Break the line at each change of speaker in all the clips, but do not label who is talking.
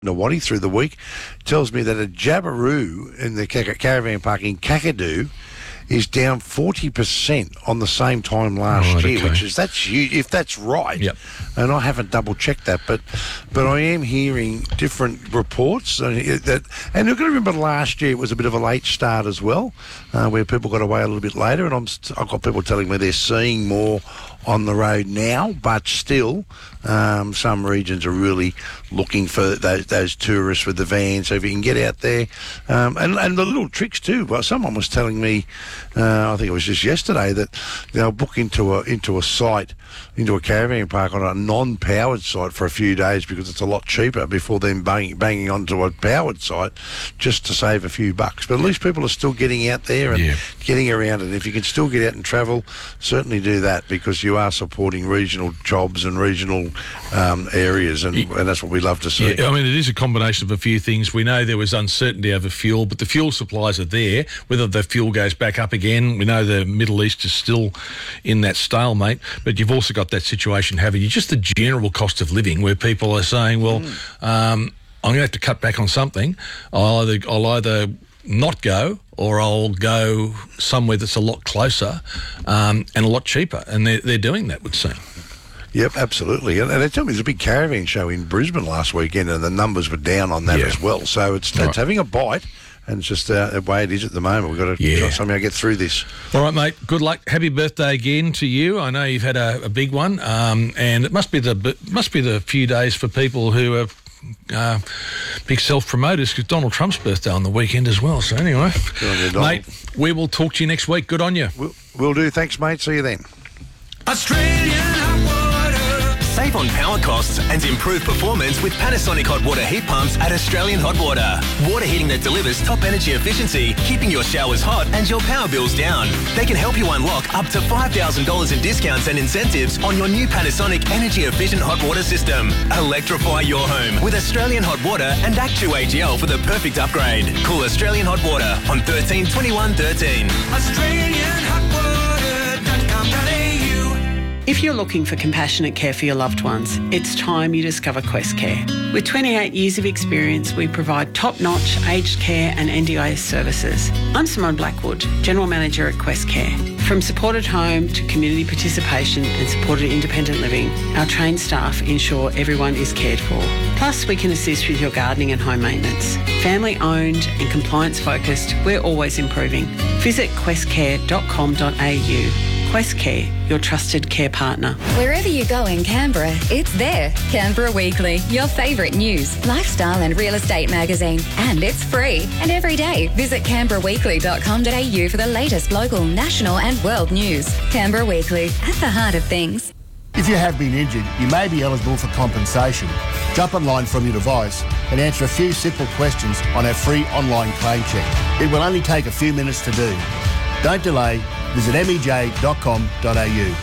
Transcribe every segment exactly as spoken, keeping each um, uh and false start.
Nawadi through the week tells me that a Jabiru in the caravan park in Kakadu is down forty percent on the same time last
right,
year,
okay.
which is, that's huge, if that's right.
Yep.
And I haven't double-checked that, but but I am hearing different reports. And, that, and you've got to remember last year it was a bit of a late start as well, uh, where people got away a little bit later, and I'm, I've got people telling me they're seeing more on the road now, but still um, some regions are really looking for those, those tourists with the vans. So if you can get out there, um, and, and the little tricks too. Well, someone was telling me, uh, I think it was just yesterday, that they'll book into a into a site, into a caravan park on a non-powered site for a few days because it's a lot cheaper before then banging, banging onto a powered site just to save a few bucks. But at least people are still getting out there and
yeah.
getting around, and if you can still get out and travel, certainly do that, because you are supporting regional jobs and regional um, areas, and, and that's what we love to see.
Yeah, I mean, it is a combination of a few things. We know there was uncertainty over fuel, but the fuel supplies are there. Whether the fuel goes back up again, we know the Middle East is still in that stalemate, but you've also got that situation, haven't you? Just the general cost of living, where people are saying, well, mm. um, I'm going to have to cut back on something. I'll either, I'll either not go, or I'll go somewhere that's a lot closer um, and a lot cheaper. And they're, they're doing that, would seem.
Yep, absolutely. And, and they tell me there's a big caravan show in Brisbane last weekend, and the numbers were down on that
yeah.
as well. So it's,
right.
it's having a bite, and it's just uh, the way it is at the moment. We've got to
yeah.
somehow get through this.
All right, mate. Good luck. Happy birthday again to you. I know you've had a, a big one, um, and it must be the must be the few days for people who are Uh, big self-promoters, because Donald Trump's birthday on the weekend as well. So anyway,
you,
mate, we will talk to you next week. Good on you.
We'll, we'll do. Thanks, mate. See you then.
Australian hot water. Save on power costs and improve performance with Panasonic hot water heat pumps at Australian Hot Water. Water heating that delivers top energy efficiency, keeping your showers hot and your power bills down. They can help you unlock up to five thousand dollars in discounts and incentives on your new Panasonic energy efficient hot water system. Electrify your home with Australian Hot Water and Act two A G L for the perfect upgrade. Call Australian Hot Water on thirteen twenty-one thirteen. Australian Hot Water dot com dot a u.
If you're looking for compassionate care for your loved ones, it's time you discover Quest Care. With twenty-eight years of experience, we provide top-notch aged care and N D I S services. I'm Simone Blackwood, General Manager at Quest Care. From supported home to community participation and supported independent living, our trained staff ensure everyone is cared for. Plus, we can assist with your gardening and home maintenance. Family-owned and compliance-focused, we're always improving. Visit quest care dot com dot a u. Quest Care, your trusted care partner.
Wherever you go in Canberra, it's there. Canberra Weekly, your favourite news, lifestyle and real estate magazine. And it's free. And every day, visit canberra weekly dot com dot a u for the latest local, national and world news. Canberra Weekly, at the heart of things.
If you have been injured, you may be eligible for compensation. Jump online from your device and answer a few simple questions on our free online claim check. It will only take a few minutes to do. Don't delay. Visit m e j dot com dot a u.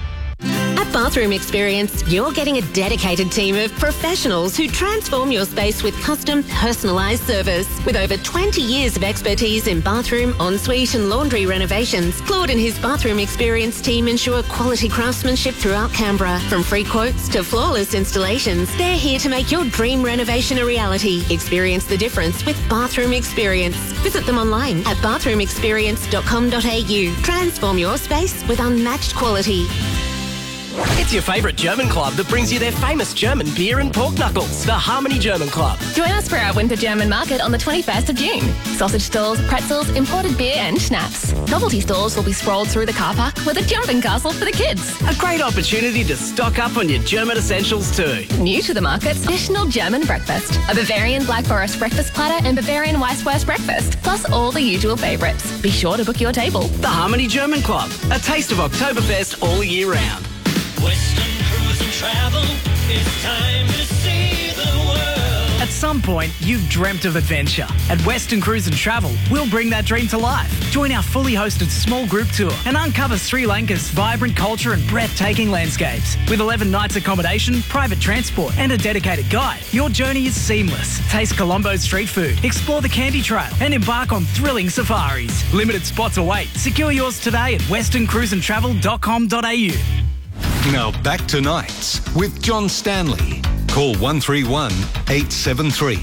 At Bathroom Experience, you're getting a dedicated team of professionals who transform your space with custom, personalised service. With over twenty years of expertise in bathroom, ensuite and laundry renovations, Claude and his Bathroom Experience team ensure quality craftsmanship throughout Canberra. From free quotes to flawless installations, they're here to make your dream renovation a reality. Experience the difference with Bathroom Experience. Visit them online at bathroom experience dot com dot a u. Transform your space with unmatched quality.
It's your favourite German club that brings you their famous German beer and pork knuckles, the Harmony German Club.
Join us for our Winter German Market on the twenty-first of June. Sausage stalls, pretzels, imported beer and schnapps. Novelty stores will be sprawled through the car park with a jumping castle for the kids.
A great opportunity to stock up on your German essentials too.
New to the market, National German Breakfast. A Bavarian Black Forest breakfast platter and Bavarian Weisswurst breakfast, plus all the usual favourites. Be sure to book your table.
The Harmony German Club, a taste of Oktoberfest all year round.
Western Cruise and Travel, it's time to see the world.
At some point, you've dreamt of adventure. At Western Cruise and Travel, we'll bring that dream to life. Join our fully hosted small group tour and uncover Sri Lanka's vibrant culture and breathtaking landscapes. With eleven nights accommodation, private transport and a dedicated guide, your journey is seamless. Taste Colombo's street food, explore the Candy Trail and embark on thrilling safaris. Limited spots await. Secure yours today at western cruise and travel dot com dot a u.
Now back to Nights with John Stanley. Call one three one eight seven three.